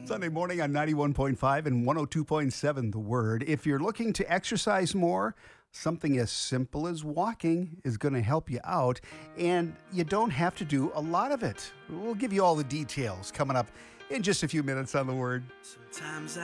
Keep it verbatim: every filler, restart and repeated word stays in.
Sunday morning on ninety-one point five and one oh two point seven, The Word. If you're looking to exercise more, something as simple as walking is going to help you out, and you don't have to do a lot of it. We'll give you all the details coming up in just a few minutes on The Word. Sometimes